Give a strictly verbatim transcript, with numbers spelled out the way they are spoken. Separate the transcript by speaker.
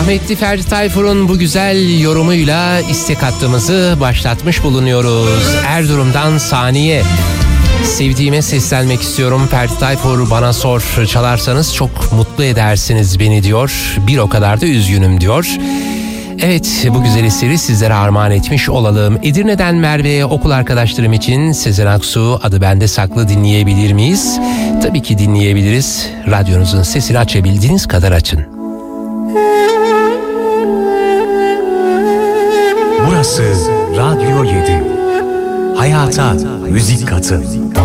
Speaker 1: Rahmetli Ferdi Tayfur'un bu güzel yorumuyla istek hattımızı başlatmış bulunuyoruz. Erzurum'dan Saniye. Sevdiğime seslenmek istiyorum. Ferdi Tayfur bana sor, çalarsanız çok mutlu edersiniz beni diyor. Bir o kadar da üzgünüm diyor. Evet, bu güzel eseri sizlere armağan etmiş olalım. Edirne'den Merve, okul arkadaşlarım için Sezen Aksu, Adı Bende Saklı dinleyebilir miyiz? Tabii ki dinleyebiliriz. Radyonuzun sesini açabildiğiniz kadar açın.
Speaker 2: Burası Radyo yedi. Hayata müzik katı.